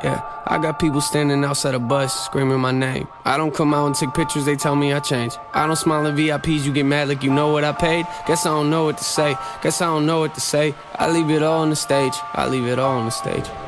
Yeah, I got people standing outside a bus screaming my name. I don't come out and take pictures, they tell me I changed. I don't smile at VIPs, you get mad like you know what I paid. Guess I don't know what to say, guess I don't know what to say. I leave it all on the stage, I leave it all on the stage.